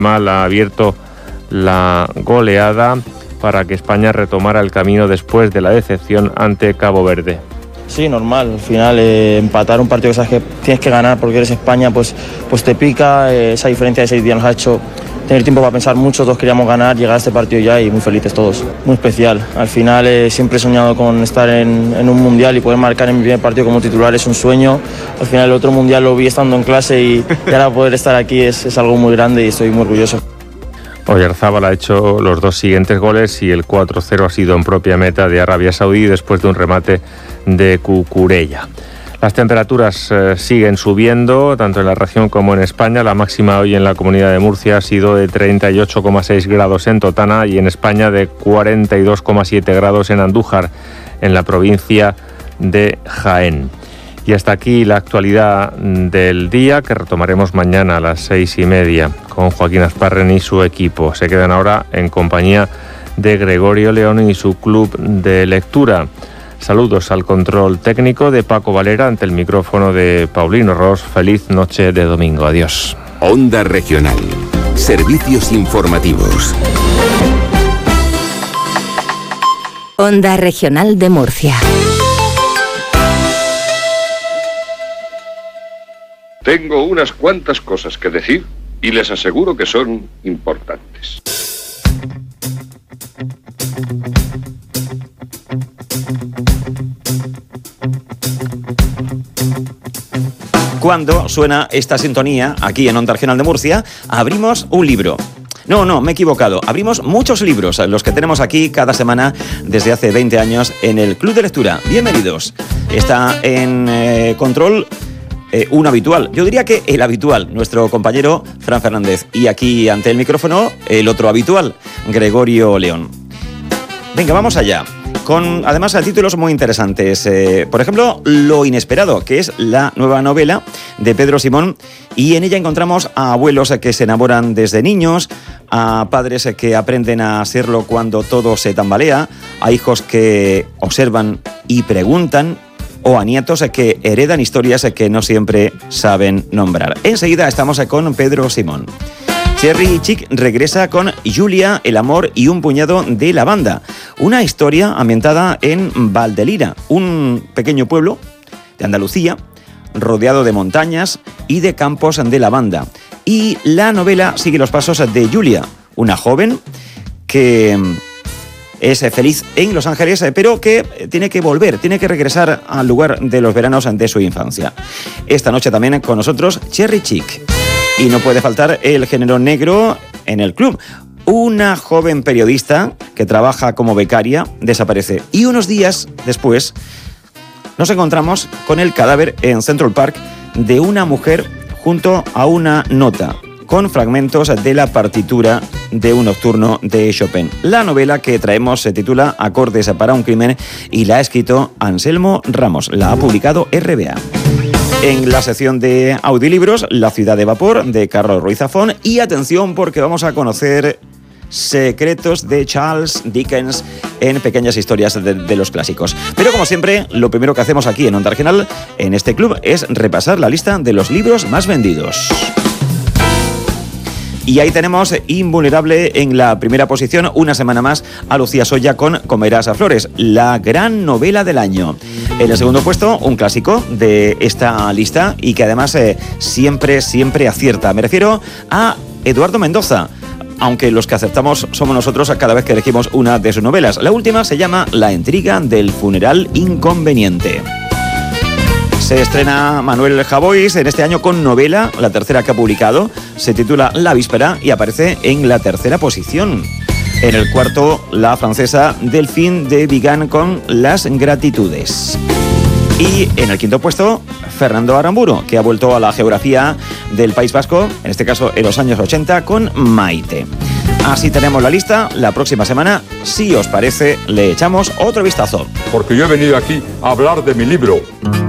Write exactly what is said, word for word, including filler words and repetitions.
Mal ha abierto la goleada para que España retomara el camino después de la decepción ante Cabo Verde. Sí, normal, al final eh, empatar un partido que sabes que tienes que ganar porque eres España, pues, pues te pica, eh, esa diferencia de seis días nos ha hecho tener tiempo para pensar mucho, todos queríamos ganar, llegar a este partido ya y muy felices todos, muy especial. Al final eh, siempre he soñado con estar en, en un mundial y poder marcar en mi primer partido como titular es un sueño. Al final el otro mundial lo vi estando en clase y, y ahora poder estar aquí es, es algo muy grande y estoy muy orgulloso. Oyarzábal ha hecho los dos siguientes goles y el cuatro cero ha sido en propia meta de Arabia Saudí después de un remate de Cucurella. Las temperaturas eh, siguen subiendo, tanto en la región como en España. La máxima hoy en la Comunidad de Murcia ha sido de treinta y ocho coma seis grados en Totana y en España de cuarenta y dos coma siete grados en Andújar, en la provincia de Jaén. Y hasta aquí la actualidad del día, que retomaremos mañana a las seis y media con Joaquín Asparren y su equipo. Se quedan ahora en compañía de Gregorio León y su club de lectura. Saludos al control técnico de Paco Valera, ante el micrófono de Paulino Ros. Feliz noche de domingo. Adiós. Onda Regional. Servicios informativos. Onda Regional de Murcia. Tengo unas cuantas cosas que decir y les aseguro que son importantes. Cuando suena esta sintonía aquí en Onda Regional de Murcia, abrimos un libro. No, no, me he equivocado. Abrimos muchos libros, los que tenemos aquí cada semana desde hace veinte años en el Club de Lectura. Bienvenidos. Está en eh, control eh, un habitual. Yo diría que el habitual, nuestro compañero Fran Fernández. Y aquí ante el micrófono, el otro habitual, Gregorio León. Venga, vamos allá. Con, además, títulos muy interesantes. Eh, por ejemplo, Lo Inesperado, que es la nueva novela de Pedro Simón, y en ella encontramos a abuelos que se enamoran desde niños, a padres que aprenden a serlo cuando todo se tambalea, a hijos que observan y preguntan, o a nietos que heredan historias que no siempre saben nombrar. Enseguida estamos con Pedro Simón. Cherry Chic regresa con Julia, el amor y un puñado de lavanda. Una historia ambientada en Valdelira, un pequeño pueblo de Andalucía, rodeado de montañas y de campos de lavanda. Y la novela sigue los pasos de Julia, una joven que es feliz en Los Ángeles, pero que tiene que volver, tiene que regresar al lugar de los veranos de su infancia. Esta noche también con nosotros Cherry Chic. Y no puede faltar el género negro en el club. Una joven periodista que trabaja como becaria desaparece. Y unos días después nos encontramos con el cadáver en Central Park de una mujer junto a una nota con fragmentos de la partitura de un nocturno de Chopin. La novela que traemos se titula Acordes para un crimen y la ha escrito Anselmo Ramos. La ha publicado R B A. En la sección de audiolibros, La ciudad de vapor, de Carlos Ruiz Zafón. Y atención, porque vamos a conocer secretos de Charles Dickens en pequeñas historias de, de los clásicos. Pero como siempre, lo primero que hacemos aquí en Onda Regional, en este club, es repasar la lista de los libros más vendidos. Y ahí tenemos Invulnerable en la primera posición, una semana más, a Lucía Soya con Comerás a Flores, la gran novela del año. En el segundo puesto, un clásico de esta lista y que además eh, siempre, siempre acierta. Me refiero a Eduardo Mendoza, aunque los que aceptamos somos nosotros a cada vez que elegimos una de sus novelas. La última se llama La intriga del funeral inconveniente. Se estrena Manuel Javois en este año con novela, la tercera que ha publicado. Se titula La víspera y aparece en la tercera posición. En el cuarto, la francesa Delphine de Vigan con Las gratitudes. Y en el quinto puesto, Fernando Aramburu, que ha vuelto a la geografía del País Vasco, en este caso en los años ochenta, con Maite. Así tenemos la lista. La próxima semana, si os parece, le echamos otro vistazo. Porque yo he venido aquí a hablar de mi libro.